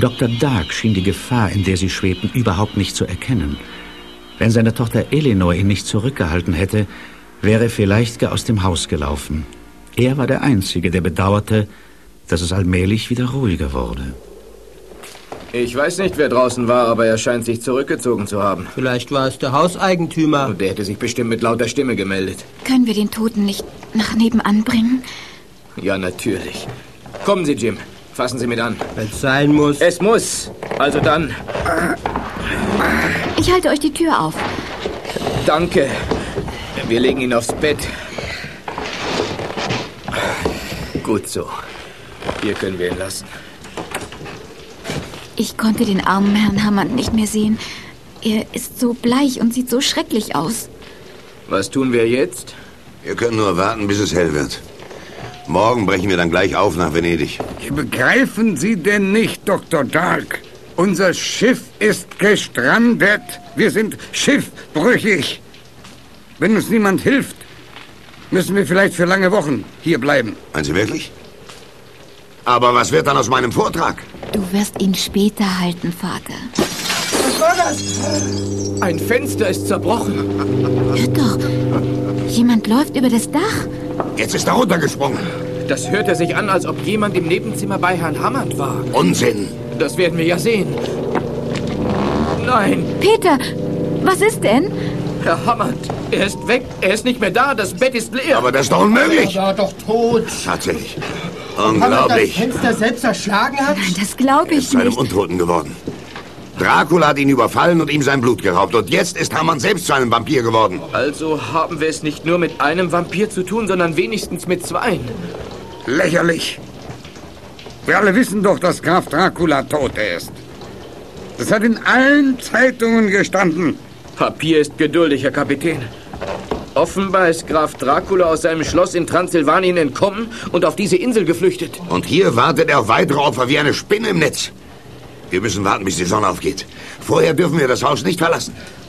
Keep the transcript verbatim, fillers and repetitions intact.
Doktor Dark schien die Gefahr, in der sie schwebten, überhaupt nicht zu erkennen. Wenn seine Tochter Eleanor ihn nicht zurückgehalten hätte, wäre er vielleicht gar aus dem Haus gelaufen. Er war der Einzige, der bedauerte, dass es allmählich wieder ruhiger wurde. Ich weiß nicht, wer draußen war, aber er scheint sich zurückgezogen zu haben. Vielleicht war es der Hauseigentümer. Und der hätte sich bestimmt mit lauter Stimme gemeldet. Können wir den Toten nicht nach nebenan bringen? Ja, natürlich. Kommen Sie, Jim. Fassen Sie mit an. Wenn es sein muss. Es muss. Also dann. Ich halte euch die Tür auf. Danke. Wir legen ihn aufs Bett. Gut so. Hier können wir ihn lassen. Ich konnte den armen Herrn Hammond nicht mehr sehen. Er ist so bleich und sieht so schrecklich aus. Was tun wir jetzt? Wir können nur warten, bis es hell wird. Morgen brechen wir dann gleich auf nach Venedig. Begreifen Sie denn nicht, Doktor Dark? Unser Schiff ist gestrandet. Wir sind schiffbrüchig. Wenn uns niemand hilft, müssen wir vielleicht für lange Wochen hier bleiben. Meinen Sie wirklich? Aber was wird dann aus meinem Vortrag? Du wirst ihn später halten, Vater. Was war das? Ein Fenster ist zerbrochen. Hört doch. Jemand läuft über das Dach. Jetzt ist er runtergesprungen. Das hörte sich an, als ob jemand im Nebenzimmer bei Herrn Hammond war. Unsinn. Das werden wir ja sehen. Nein. Peter, was ist denn? Herr Hammond, er ist weg. Er ist nicht mehr da. Das Bett ist leer. Aber das ist doch unmöglich. Er war doch tot. Tatsächlich. Unglaublich. Unglaublich. Ob das Fenster selbst erschlagen hat? Nein, das glaube Er ich ist zu einem nicht. Untoten geworden. Dracula hat ihn überfallen und ihm sein Blut geraubt. Und jetzt ist Hammond selbst zu einem Vampir geworden. Also haben wir es nicht nur mit einem Vampir zu tun, sondern wenigstens mit zweien. Lächerlich. Wir alle wissen doch, dass Graf Dracula tot ist. Das hat in allen Zeitungen gestanden. Papier ist geduldig, Herr Kapitän. Offenbar ist Graf Dracula aus seinem Schloss in Transsilvanien entkommen und auf diese Insel geflüchtet. Und hier wartet er auf weitere Opfer wie eine Spinne im Netz. Wir müssen warten, bis die Sonne aufgeht. Vorher dürfen wir das Haus nicht verlassen.